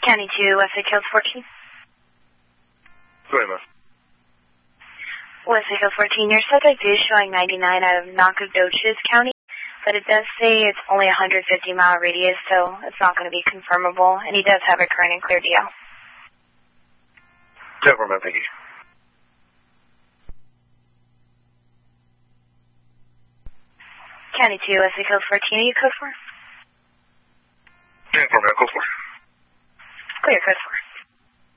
County 2, Wesley Hills 14. Sorry, miss. Wesley Hills 14, your subject is showing 99 out of Nacogdoches County, but it does say it's only a 150-mile radius, so it's not going to be confirmable, and he does have a current and clear DL. Temperament, thank you. County 2, Wesley Hills 14, are you code 4? Temperament, code 4. Clear, code 4.